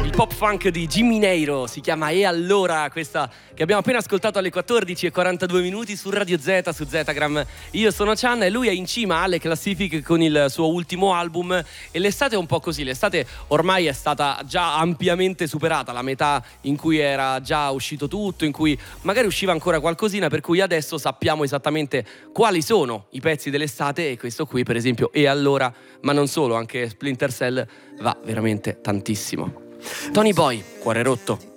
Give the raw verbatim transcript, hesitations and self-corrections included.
Il pop funk di Jimmy Neiro si chiama E allora, questa che abbiamo appena ascoltato alle quattordici e quarantadue minuti su Radio Z, su Zetagram. Io sono Chan e lui è in cima alle classifiche con il suo ultimo album. E l'estate è un po' così, l'estate ormai è stata già ampiamente superata, la metà in cui era già uscito tutto, in cui magari usciva ancora qualcosina, per cui adesso sappiamo esattamente quali sono i pezzi dell'estate. E questo qui per esempio E allora, ma non solo, anche Splinter Cell va veramente tantissimo. Tony Boy, Cuore rotto.